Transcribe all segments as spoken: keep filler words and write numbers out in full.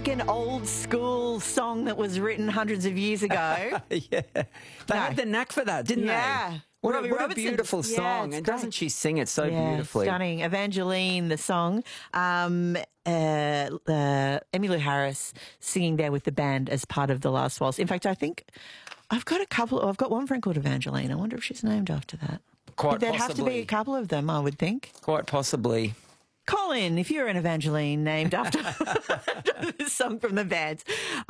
like an old school song that was written hundreds of years ago. Yeah. They No. had the knack for that, didn't Yeah. they? What, a, Robbie what a Robertson. beautiful Yeah, song. it's And great. doesn't she sing it so Yeah, beautifully? stunning. Evangeline, the song. Um, uh, uh, Emmylou Harris singing there with the band as part of The Last Waltz. In fact, I think I've got a couple. I've got one friend called Evangeline. I wonder if she's named after that. Quite There'd possibly. have to be a couple of them, I would think. Quite possibly. Colin, if you're an Evangeline named after this song from the band,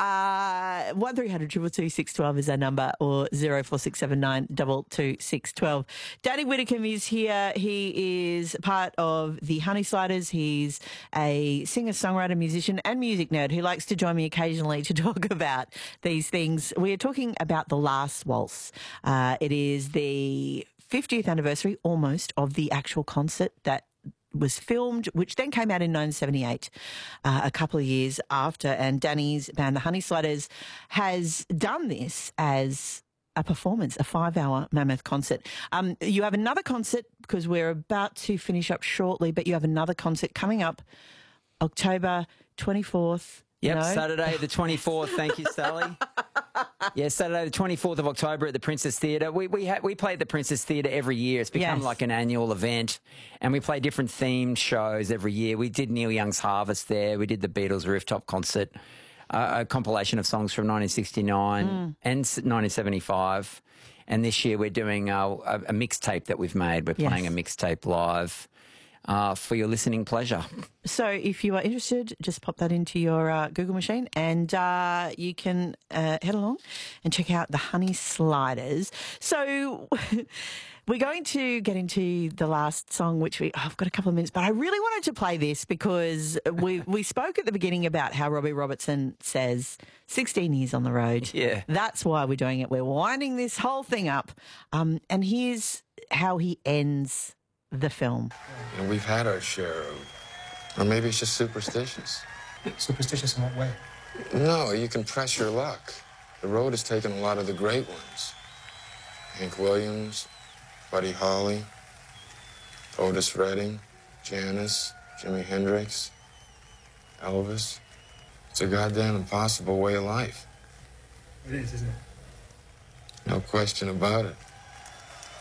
uh, one three hundred two two six one two is our number, or zero four six seven nine two two six one two. Danny Whitcomb is here. He is part of the Honey Sliders. He's a singer, songwriter, musician, and music nerd who likes to join me occasionally to talk about these things. We are talking about The Last Waltz. Uh, it is the fiftieth anniversary, almost, of the actual concert that was filmed, which then came out in nineteen seventy-eight, uh, a couple of years after. And Danny's band, the Honey Sliders, has done this as a performance, a five-hour mammoth concert. Um, you have another concert, because we're about to finish up shortly, but you have another concert coming up October twenty-fourth. Yep, No? Saturday the twenty-fourth. Thank you, Sally. Yeah, Saturday the twenty-fourth of October at the Princess Theatre. We we ha- we play at the Princess Theatre every year. It's become Yes. like an annual event, and we play different themed shows every year. We did Neil Young's Harvest there. We did the Beatles rooftop concert, uh, a compilation of songs from nineteen sixty-nine Mm. and s- nineteen seventy-five. And this year we're doing uh, a, a mixtape that we've made. We're Yes. playing a mixtape live uh, for your listening pleasure. So if you are interested, just pop that into your uh, Google machine, and uh, you can uh, head along and check out the Honey Sliders. So we're going to get into the last song, which we, oh, I've got a couple of minutes, but I really wanted to play this because we, we spoke at the beginning about how Robbie Robertson says sixteen years on the road. Yeah. That's why we're doing it. We're winding this whole thing up. Um, and here's how he ends the film. And we've had our share of, or maybe it's just superstitious. Superstitious in what way? No, you can press your luck. The road has taken a lot of the great ones. Hank Williams, Buddy Holly, Otis Redding, Janis, Jimi Hendrix, Elvis. It's a goddamn impossible way of life. It is, isn't it? No question about it.